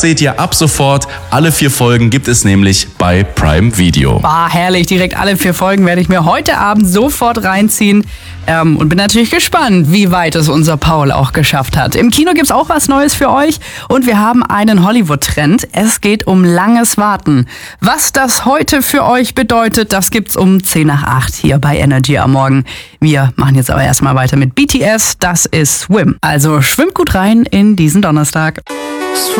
seht ihr ab sofort. Alle 4 Folgen gibt es nämlich bei Prime Video. Herrlich, direkt alle 4 Folgen werde ich mir heute Abend sofort reinziehen. Und bin natürlich gespannt, wie weit es unser Paul auch geschafft hat. Im Kino gibt's auch was Neues für euch und wir haben einen Hollywood-Trend. Es geht um langes Warten. Was das heute für euch bedeutet, das gibt's um 7:50 hier bei Energy am Morgen. Wir machen jetzt aber erstmal weiter mit BTS. Das ist Swim. Also schwimmt gut rein in diesen Donnerstag.